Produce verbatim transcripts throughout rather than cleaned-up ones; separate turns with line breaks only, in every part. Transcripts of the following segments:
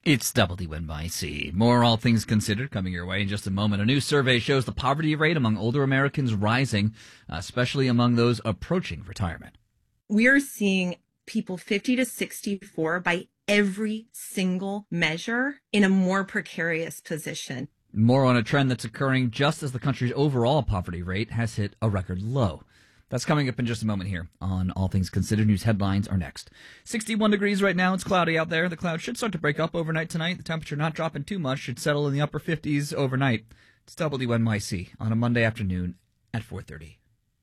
It's W N Y C. More All Things Considered coming your way in just a moment. A new survey shows the poverty rate among older Americans rising, especially among those approaching retirement.
We are seeing people fifty to sixty-four by every single measure in a more precarious position.
More on a trend that's occurring just as the country's overall poverty rate has hit a record low. That's coming up in just a moment here on All Things Considered. News headlines are next. sixty-one degrees right now. It's cloudy out there. The clouds should start to break up overnight tonight. The temperature not dropping too much. Should settle in the upper fifties overnight. It's W N Y C on a Monday afternoon at four thirty.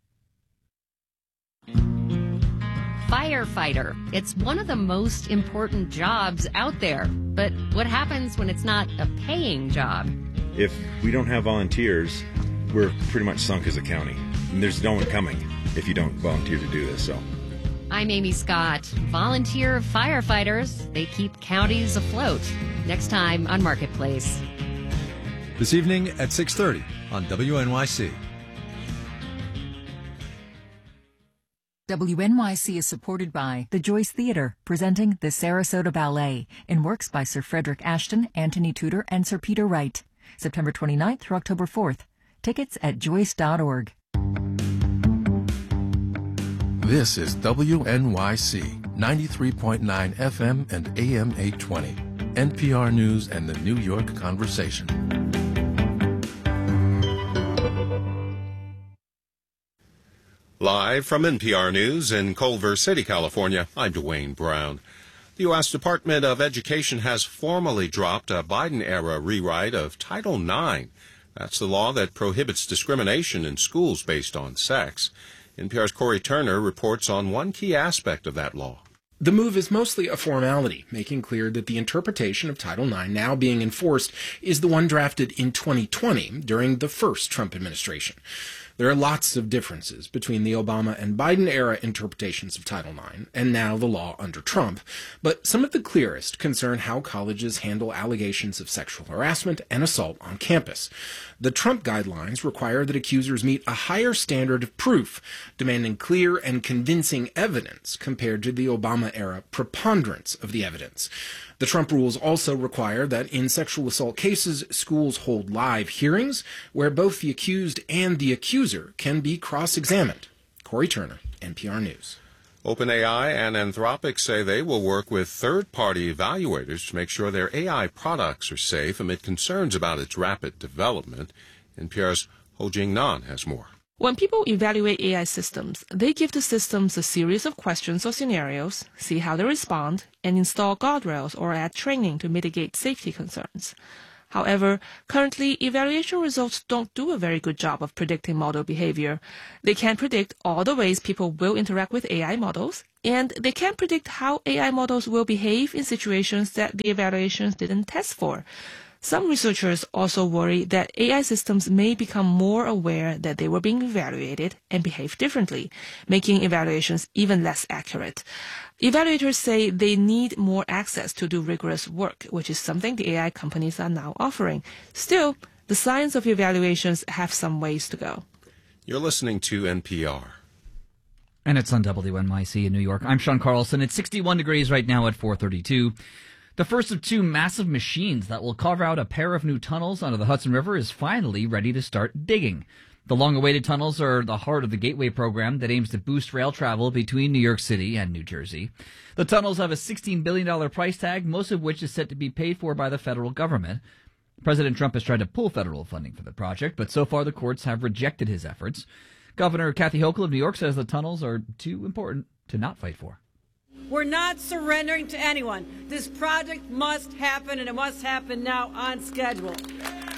Firefighter. It's one of the most important jobs out there. But what happens when it's not a paying job?
If we don't have volunteers, we're pretty much sunk as a county. And there's no one coming if you don't volunteer to do this. So,
I'm Amy Scott. Volunteer firefighters, they keep counties afloat. Next time on Marketplace.
This evening at six thirty on W N Y C.
W N Y C is supported by the Joyce Theater, presenting the Sarasota Ballet in works by Sir Frederick Ashton, Anthony Tudor, and Sir Peter Wright. September twenty-ninth through October fourth. Tickets at joyce dot org.
This is W N Y C, ninety-three point nine F M and A M eight twenty. N P R News and the New York Conversation.
Live from N P R News in Culver City, California, I'm Dwayne Brown. The U S Department of Education has formally dropped a Biden-era rewrite of Title nine. That's the law that prohibits discrimination in schools based on sex. N P R's Corey Turner reports on one key aspect of that law.
The move is mostly a formality, making clear that the interpretation of Title nine now being enforced is the one drafted in twenty twenty during the first Trump administration. There are lots of differences between the Obama and Biden-era interpretations of Title nine and now the law under Trump, but some of the clearest concern how colleges handle allegations of sexual harassment and assault on campus. The Trump guidelines require that accusers meet a higher standard of proof, demanding clear and convincing evidence compared to the Obama-era preponderance of the evidence. The Trump rules also require that in sexual assault cases, schools hold live hearings where both the accused and the accuser can be cross-examined. Corey Turner, N P R News.
OpenAI and Anthropic say they will work with third-party evaluators to make sure their A I products are safe amid concerns about its rapid development. N P R's Ho-Jing Nan has more.
When people evaluate A I systems, they give the systems a series of questions or scenarios, see how they respond, and install guardrails or add training to mitigate safety concerns. However, currently, evaluation results don't do a very good job of predicting model behavior. They can't predict all the ways people will interact with A I models, and they can't predict how A I models will behave in situations that the evaluations didn't test for. Some researchers also worry that A I systems may become more aware that they were being evaluated and behave differently, making evaluations even less accurate. Evaluators say they need more access to do rigorous work, which is something the A I companies are now offering. Still, the science of evaluations have some ways to go.
You're listening to N P R.
And it's on W N Y C in New York. I'm Sean Carlson. It's sixty-one degrees right now at four thirty-two. The first of two massive machines that will carve out a pair of new tunnels under the Hudson River is finally ready to start digging. The long-awaited tunnels are the heart of the Gateway program that aims to boost rail travel between New York City and New Jersey. The tunnels have a sixteen billion dollars price tag, most of which is set to be paid for by the federal government. President Trump has tried to pull federal funding for the project, but so far the courts have rejected his efforts. Governor Kathy Hochul of New York says the tunnels are too important to not fight for.
We're not surrendering to anyone. This project must happen, and it must happen now on schedule. So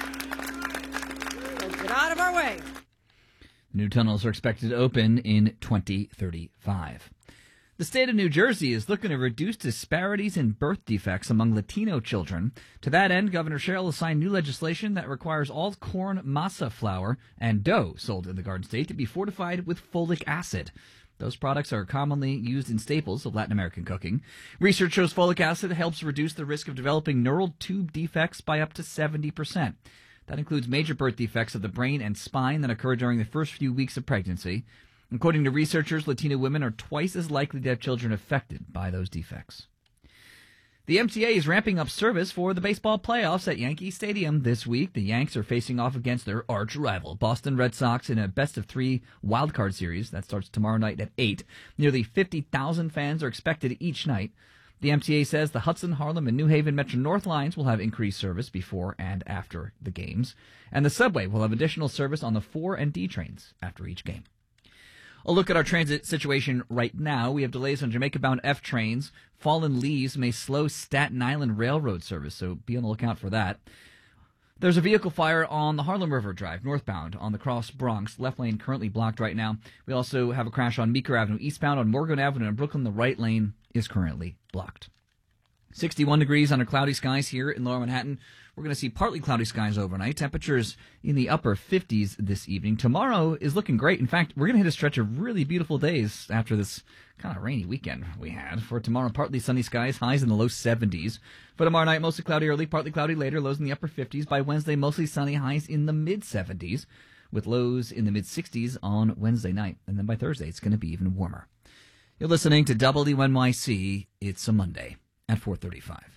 get out of our way.
New tunnels are expected to open in twenty thirty-five. The state of New Jersey is looking to reduce disparities in birth defects among Latino children. To that end, Governor Sherrill has signed new legislation that requires all corn masa flour and dough sold in the Garden State to be fortified with folic acid. Those products are commonly used in staples of Latin American cooking. Research shows folic acid helps reduce the risk of developing neural tube defects by up to seventy percent. That includes major birth defects of the brain and spine that occur during the first few weeks of pregnancy. According to researchers, Latino women are twice as likely to have children affected by those defects. The M T A is ramping up service for the baseball playoffs at Yankee Stadium this week. The Yanks are facing off against their arch rival, Boston Red Sox, in a best-of-three wildcard series. That starts tomorrow night at eight. Nearly fifty thousand fans are expected each night. The M T A says the Hudson, Harlem, and New Haven Metro-North lines will have increased service before and after the games. And the subway will have additional service on the four and D trains after each game. A look at our transit situation right now. We have delays on Jamaica-bound F trains. Fallen leaves may slow Staten Island Railroad service, so be on the lookout for that. There's a vehicle fire on the Harlem River Drive, northbound, on the Cross Bronx. Left lane currently blocked right now. We also have a crash on Meeker Avenue, eastbound on Morgan Avenue in Brooklyn. The right lane is currently blocked. sixty-one degrees under cloudy skies here in Lower Manhattan. We're going to see partly cloudy skies overnight. Temperatures in the upper fifties this evening. Tomorrow is looking great. In fact, we're going to hit a stretch of really beautiful days after this kind of rainy weekend we had. For tomorrow, partly sunny skies, highs in the low seventies. For tomorrow night, mostly cloudy early, partly cloudy later, lows in the upper fifties. By Wednesday, mostly sunny, highs in the mid seventies, with lows in the mid sixties on Wednesday night. And then by Thursday, it's going to be even warmer. You're listening to W N Y C. It's a Monday at four thirty-five.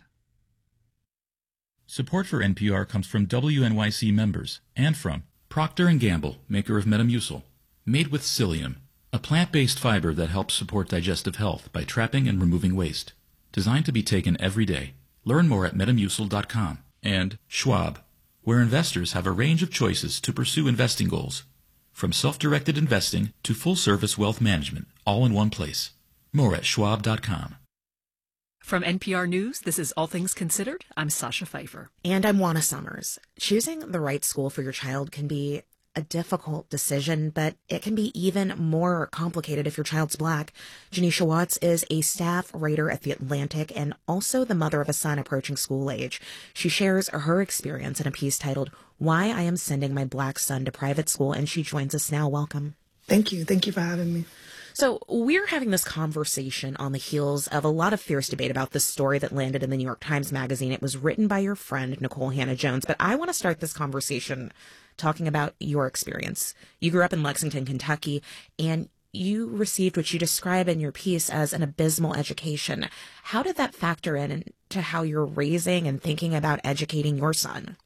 Support for N P R comes from W N Y C members and from Procter and Gamble, maker of Metamucil, made with psyllium, a plant-based fiber that helps support digestive health by trapping and removing waste. Designed to be taken every day. Learn more at metamucil dot com. And Schwab, where investors have a range of choices to pursue investing goals. From self-directed investing to full-service wealth management, all in one place. More at schwab dot com.
From N P R News, this is All Things Considered. I'm Sasha Pfeiffer.
And I'm Juana Summers. Choosing the right school for your child can be a difficult decision, but it can be even more complicated if your child's Black. Janisha Watts is a staff writer at The Atlantic and also the mother of a son approaching school age. She shares her experience in a piece titled, Why I Am Sending My Black Son to Private School, and she joins us now. Welcome.
Thank you. Thank you for having me.
So we're having this conversation on the heels of a lot of fierce debate about this story that landed in the New York Times Magazine. It was written by your friend, Nikole Hannah-Jones. But I want to start this conversation talking about your experience. You grew up in Lexington, Kentucky, and you received what you describe in your piece as an abysmal education. How did that factor in into how you're raising and thinking about educating your son?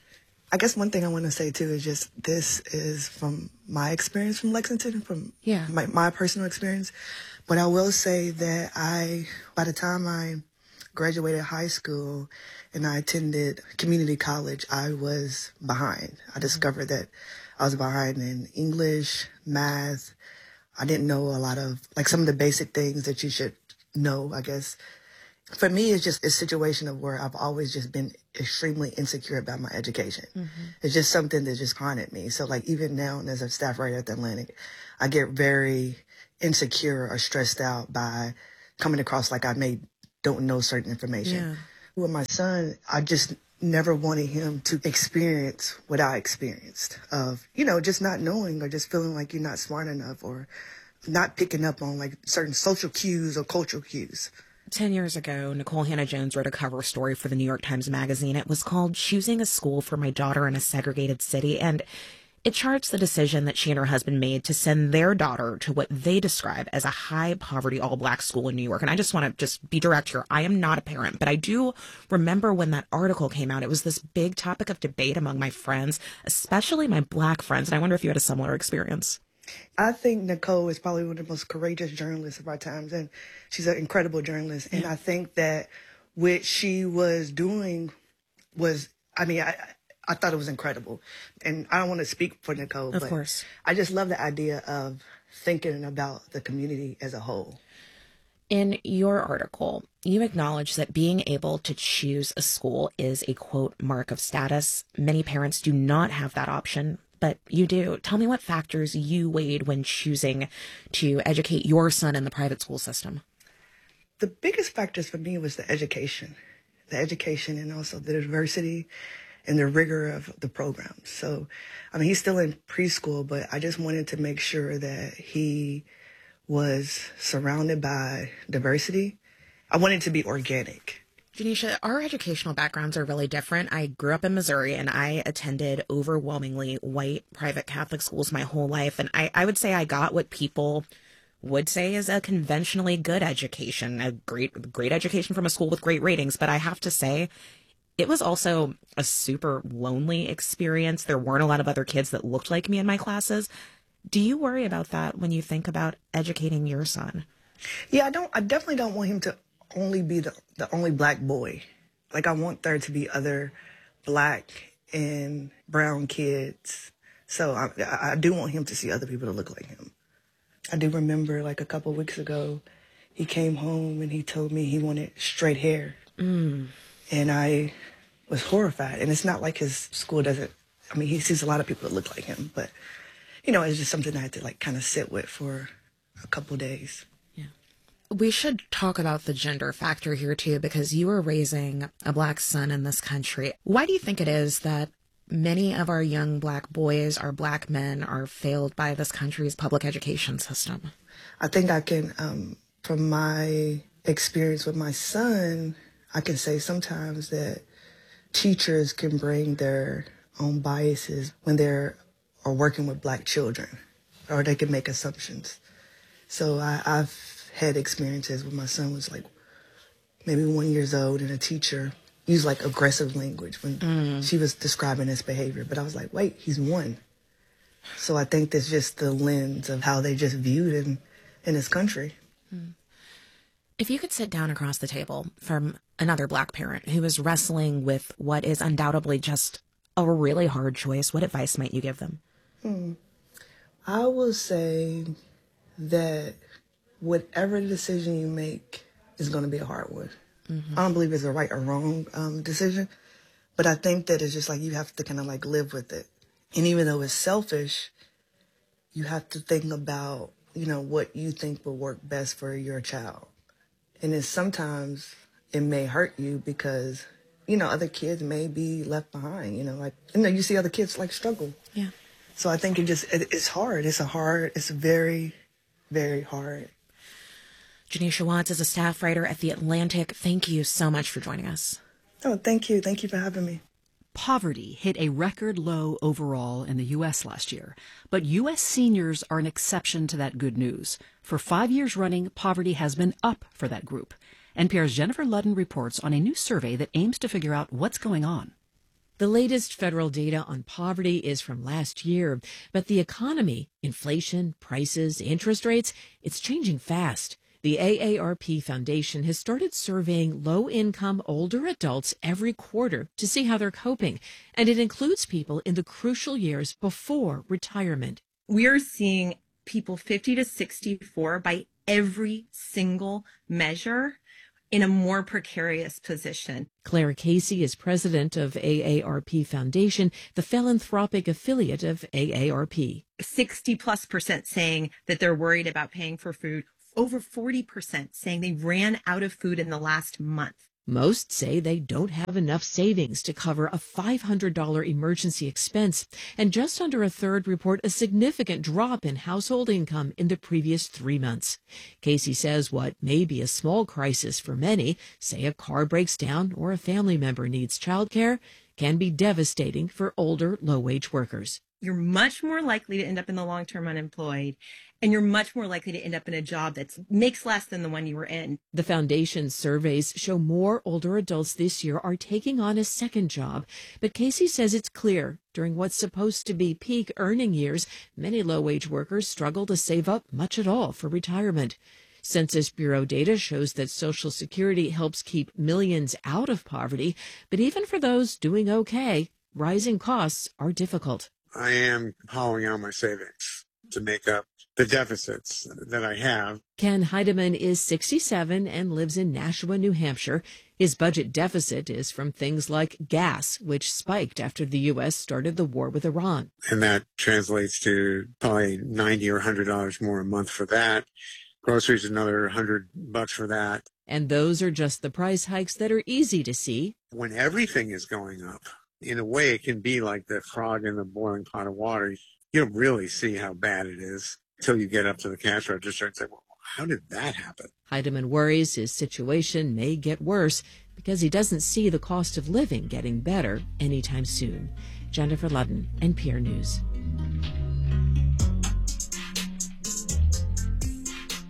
I guess one thing I want to say, too, is just this is from my experience from Lexington, from
yeah.
my, my personal experience. But I will say that I, by the time I graduated high school and I attended community college, I was behind. I discovered that I was behind in English, math. I didn't know a lot of, like, some of the basic things that you should know, I guess. For me, it's just a situation of where I've always just been extremely insecure about my education. Mm-hmm. It's just something that just haunted me. So, like, even now as a staff writer at The Atlantic, I get very insecure or stressed out by coming across like I may don't know certain information.
Yeah.
With my son, I just never wanted him to experience what I experienced of, you know, just not knowing or just feeling like you're not smart enough or not picking up on, like, certain social cues or cultural cues.
Ten years ago, Nikole Hannah-Jones wrote a cover story for the New York Times Magazine. It was called Choosing a School for My Daughter in a Segregated City, and it charts the decision that she and her husband made to send their daughter to what they describe as a high-poverty, all-Black school in New York. And I just want to just be direct here. I am not a parent, but I do remember when that article came out, it was this big topic of debate among my friends, especially my Black friends, and I wonder if you had a similar experience.
I think Nikole is probably one of the most courageous journalists of our times, and she's an incredible journalist. And I think that what she was doing was, I mean, I I thought it was incredible. And I don't want to speak for Nikole,
of
but
course.
I just love the idea of thinking about the community as a whole.
In your article, you acknowledge that being able to choose a school is a, quote, mark of status. Many parents do not have that option, but you do. Tell me what factors you weighed when choosing to educate your son in the private school system.
The biggest factors for me was the education, the education and also the diversity and the rigor of the program. So, I mean, he's still in preschool, but I just wanted to make sure that he was surrounded by diversity. I wanted it to be organic.
Janisha, our educational backgrounds are really different. I grew up in Missouri and I attended overwhelmingly white private Catholic schools my whole life. And I, I would say I got what people would say is a conventionally good education, a great, great education from a school with great ratings. But I have to say, it was also a super lonely experience. There weren't a lot of other kids that looked like me in my classes. Do you worry about that when you think about educating your son?
Yeah, I don't. I definitely don't want him to only be the, the only black boy. Like, I want there to be other black and brown kids. So I, I do want him to see other people that look like him. I do remember, like, a couple weeks ago, he came home and he told me he wanted straight hair.
Mm.
And I was horrified. And it's not like his school doesn't, I mean, he sees a lot of people that look like him. But, you know, it's just something I had to, like, kind of sit with for a couple days.
We should talk about the gender factor here, too, because you are raising a black son in this country. Why do you think it is that many of our young black boys, our black men, are failed by this country's public education system?
I think I can, um, from my experience with my son, I can say sometimes that teachers can bring their own biases when they're are working with black children, or they can make assumptions. So I, I've had experiences where my son was like maybe one years old and a teacher used like aggressive language when mm. she was describing his behavior. But I was like, wait, he's one. So I think that's just the lens of how they just viewed him in this country.
Mm. If you could sit down across the table from another black parent who is wrestling with what is undoubtedly just a really hard choice, what advice might you give them?
Hmm. I will say that whatever decision you make is going to be a hard one. Mm-hmm. I don't believe it's a right or wrong um, decision, but I think that it's just like you have to kind of like live with it. And even though it's selfish, you have to think about, you know, what you think will work best for your child. And then sometimes it may hurt you because, you know, other kids may be left behind, you know, like, you know, you see other kids like struggle.
Yeah.
So I think it just, it, it's hard. It's a hard, it's very, very hard.
Janisha Watts is a staff writer at The Atlantic. Thank you so much for joining us.
Oh, thank you. Thank you for having me.
Poverty hit a record low overall in the U S last year, but U S seniors are an exception to that good news. For five years running, poverty has been up for that group. N P R's Jennifer Ludden reports on a new survey that aims to figure out what's going on.
The latest federal data on poverty is from last year, but the economy, inflation, prices, interest rates, it's changing fast. The A A R P Foundation has started surveying low-income older adults every quarter to see how they're coping, and it includes people in the crucial years before retirement.
We are seeing people fifty to sixty-four by every single measure in a more precarious position.
Claire Casey is president of A A R P Foundation, the philanthropic affiliate of A A R P.
sixty plus percent saying that they're worried about paying for food. Over forty percent saying they ran out of food in the last month.
Most say they don't have enough savings to cover a five hundred dollars emergency expense, and just under a third report a significant drop in household income in the previous three months. Casey says what may be a small crisis for many, say a car breaks down or a family member needs childcare, can be devastating for older, low-wage workers.
You're much more likely to end up in the long-term unemployed, and you're much more likely to end up in a job that makes less than the one you were in.
The foundation's surveys show more older adults this year are taking on a second job, but Casey says it's clear during what's supposed to be peak earning years, many low-wage workers struggle to save up much at all for retirement. Census Bureau data shows that Social Security helps keep millions out of poverty, but even for those doing okay, rising costs are difficult.
I am hollowing out my savings to make up the deficits that I have.
Ken Heidemann is sixty-seven and lives in Nashua, New Hampshire. His budget deficit is from things like gas, which spiked after the U S started the war with Iran.
And that translates to probably ninety or one hundred dollars more a month for that. Groceries, another one hundred bucks for that.
And those are just the price hikes that are easy to see.
When everything is going up, in a way, it can be like the frog in the boiling pot of water. You don't really see how bad it is until you get up to the cash register and say, well, how did that happen?
Heidemann worries his situation may get worse because he doesn't see the cost of living getting better anytime soon. Jennifer Ludden, N P R News.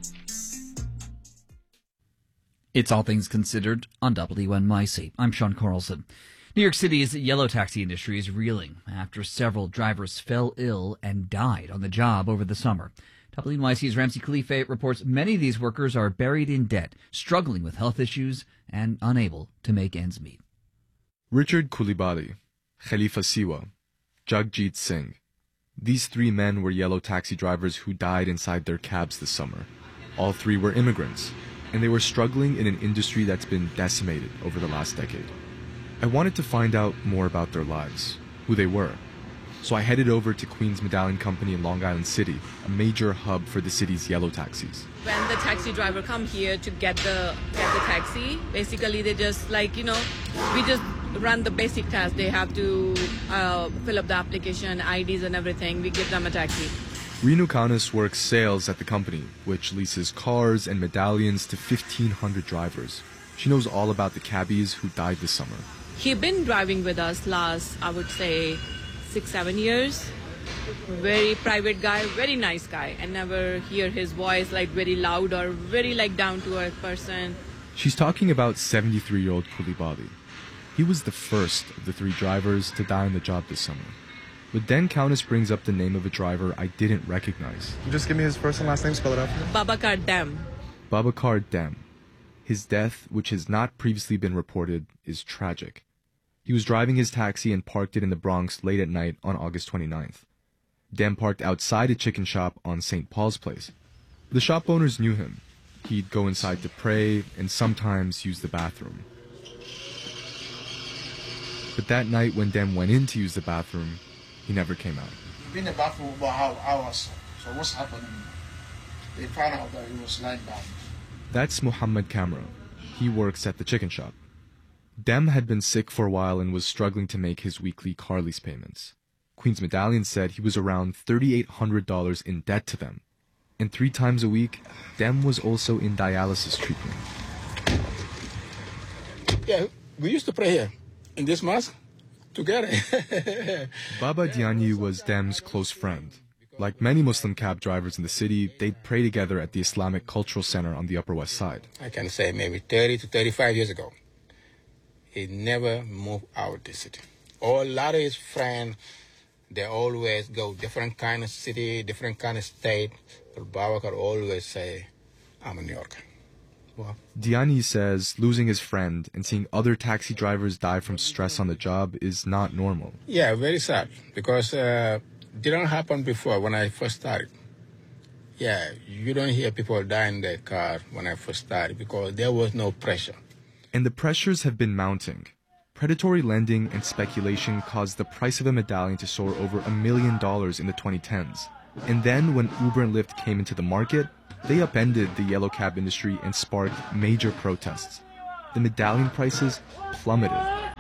It's All Things Considered on W N Y C. I'm Sean Carlson. New York City's yellow taxi industry is reeling after several drivers fell ill and died on the job over the summer. W N Y C's Ramsey Khalife reports many of these workers are buried in debt, struggling with health issues, and unable to make ends meet.
Richard Coulibaly, Khalifa Siwa, Jagjit Singh. These three men were yellow taxi drivers who died inside their cabs this summer. All three were immigrants, and they were struggling in an industry that's been decimated over the last decade. I wanted to find out more about their lives, who they were. So I headed over to Queens Medallion Company in Long Island City, a major hub for the city's yellow taxis.
When the taxi driver come here to get the get the taxi, basically they just like, you know, we just run the basic task. They have to uh, fill up the application, I Ds and everything. We give them a taxi.
Renu Kaunis works sales at the company, which leases cars and medallions to fifteen hundred drivers. She knows all about the cabbies who died this summer.
He been driving with us last, I would say, six, seven years. Very private guy, very nice guy. I never hear his voice like very loud or very like down-to-earth person.
She's talking about seventy-three-year-old Coulibaly. He was the first of the three drivers to die on the job this summer. But then Kaunis brings up the name of a driver I didn't recognize.
Just give me his first and last name, spell it out for me.
Babakar Dem.
Babakar Dem. His death, which has not previously been reported, is tragic. He was driving his taxi and parked it in the Bronx late at night on August twenty-ninth. Dem parked outside a chicken shop on Saint Paul's Place. The shop owners knew him. He'd go inside to pray and sometimes use the bathroom. But that night when Dem went in to use the bathroom, he never came out.
Been in the bathroom about hours. So what's happening? They found out that he was lying down.
That's Muhammad Kamra. He works at the chicken shop. Dem had been sick for a while and was struggling to make his weekly car lease payments. Queens Medallion said he was around three thousand eight hundred dollars in debt to them. And three times a week, Dem was also in dialysis treatment.
Yeah, we used to pray here in this mosque together.
Baba Diani was Dem's close friend. Like many Muslim cab drivers in the city, they'd pray together at the Islamic Cultural Center on the Upper West Side.
I can say maybe thirty to thirty-five years ago. He never moved out the city. All, a lot of his friends, they always go different kind of city, different kind of state. But Babakar always say, I'm a New Yorker. Well,
Diani says losing his friend and seeing other taxi drivers die from stress on the job is not normal.
Yeah, very sad, because uh, it didn't happen before when I first started. Yeah, you don't hear people die in their car when I first started because there was no pressure.
And the pressures have been mounting. Predatory lending and speculation caused the price of a medallion to soar over a million dollars in the twenty tens. And then when Uber and Lyft came into the market, they upended the yellow cab industry and sparked major protests. The medallion prices plummeted.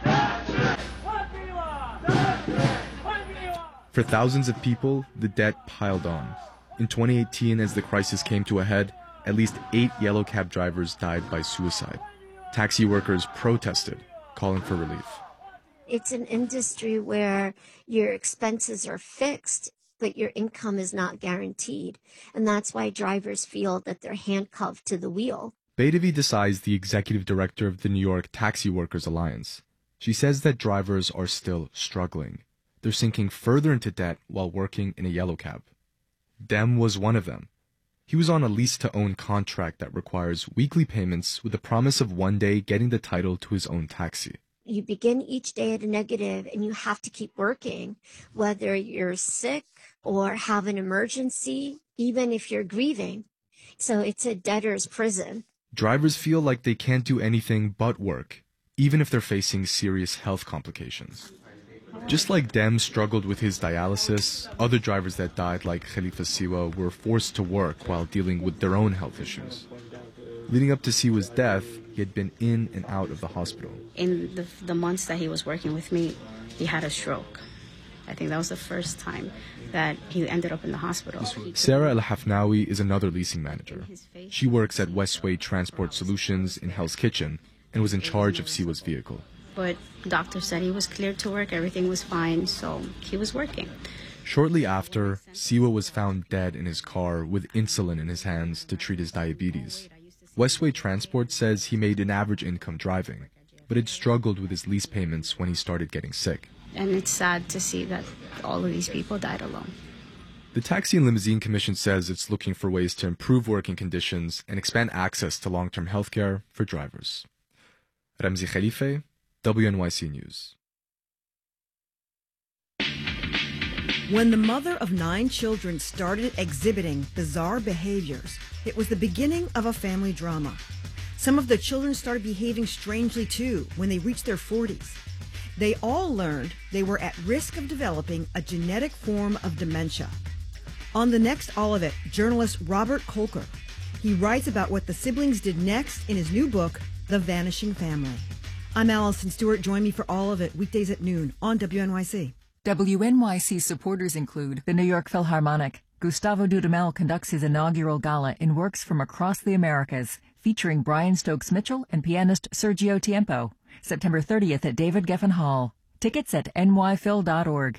For thousands of people, the debt piled on. In twenty eighteen, as the crisis came to a head, at least eight yellow cab drivers died by suicide. Taxi workers protested, calling for relief.
It's an industry where your expenses are fixed, but your income is not guaranteed. And that's why drivers feel that they're handcuffed to the wheel.
Baidevi Desai is the executive director of the New York Taxi Workers Alliance. She says that drivers are still struggling. They're sinking further into debt while working in a yellow cab. Dem was one of them. He was on a lease-to-own contract that requires weekly payments with the promise of one day getting the title to his own taxi.
You begin each day at a negative and you have to keep working, whether you're sick or have an emergency, even if you're grieving. So it's a debtor's prison.
Drivers feel like they can't do anything but work, even if they're facing serious health complications. Just like Dem struggled with his dialysis, other drivers that died like Khalifa Siwa were forced to work while dealing with their own health issues. Leading up to Siwa's death, he had been in and out of the hospital.
In the, the months that he was working with me, he had a stroke. I think that was the first time that he ended up in the hospital.
Sarah El-Hafnawi is another leasing manager. She works at Westway Transport Solutions in Hell's Kitchen and was in charge of Siwa's vehicle.
But the doctor said he was cleared to work, everything was fine, so he was working.
Shortly after, Siwa was found dead in his car with insulin in his hands to treat his diabetes. Westway Transport says he made an average income driving, but had struggled with his lease payments when he started getting sick.
And it's sad to see that all of these people died alone.
The Taxi and Limousine Commission says it's looking for ways to improve working conditions and expand access to long-term health care for drivers. Ramzi Khalife, W N Y C News.
When the mother of nine children started exhibiting bizarre behaviors, it was the beginning of a family drama. Some of the children started behaving strangely too when they reached their forties. They all learned they were at risk of developing a genetic form of dementia. On the next All of It, journalist Robert Kolker. He writes about what the siblings did next in his new book, The Vanishing Family. I'm Allison Stewart. Join me for All of It, weekdays at noon on W N Y C.
W N Y C supporters include the New York Philharmonic. Gustavo Dudamel conducts his inaugural gala in works from across the Americas, featuring Brian Stokes Mitchell and pianist Sergio Tiempo. September thirtieth at David Geffen Hall. Tickets at N Y phil dot org.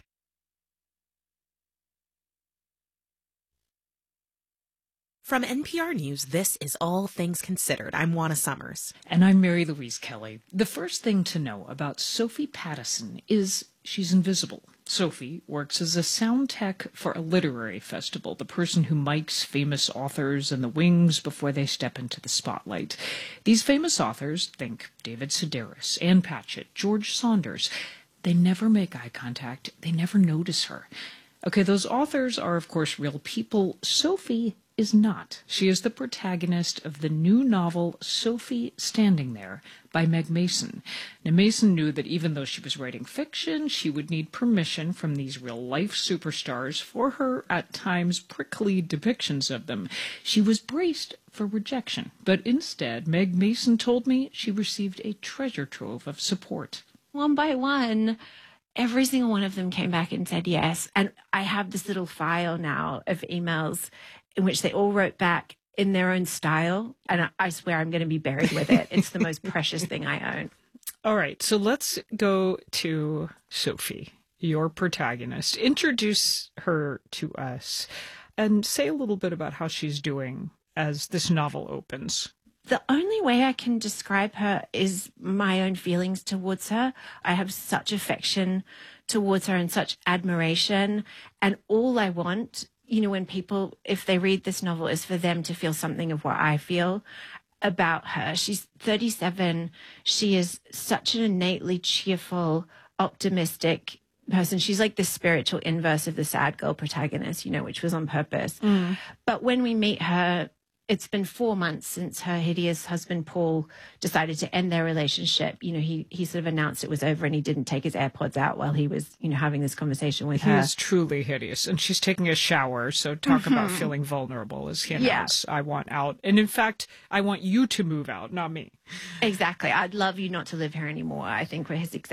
From N P R News, this is All Things Considered. I'm Juana Summers.
And I'm Mary Louise Kelly. The first thing to know about Sophie Pattison is she's invisible. Sophie works as a sound tech for a literary festival, the person who mics famous authors in the wings before they step into the spotlight. These famous authors, think David Sedaris, Ann Patchett, George Saunders, they never make eye contact. They never notice her. Okay, those authors are, of course, real people. Sophie is not. She is the protagonist of the new novel Sophie Standing There by Meg Mason. Now, Mason knew that even though she was writing fiction, she would need permission from these real-life superstars for her, at times, prickly depictions of them. She was braced for rejection, but instead, Meg Mason told me she received a treasure trove of support.
One by one, every single one of them came back and said yes. And I have this little file now of emails in which they all wrote back in their own style. And I, I swear I'm going to be buried with it. It's the most precious thing I own.
All right. So let's go to Sophie, your protagonist. Introduce her to us and say a little bit about how she's doing as this novel opens.
The only way I can describe her is my own feelings towards her. I have such affection towards her and such admiration. And all I want, you know, when people, if they read this novel, is for them to feel something of what I feel about her. She's thirty-seven. She is such an innately cheerful, optimistic person. She's like the spiritual inverse of the sad girl protagonist, you know, which was on purpose.
Mm.
But when we meet her, it's been four months since her hideous husband, Paul, decided to end their relationship. You know, he, he sort of announced it was over and he didn't take his AirPods out while he was, you know, having this conversation with
he
her.
He is truly hideous. And she's taking a shower. So talk mm-hmm. about feeling vulnerable as he announced, yeah. I want out. And in fact, I want you to move out, not me.
Exactly. I'd love you not to live here anymore, I think were his exact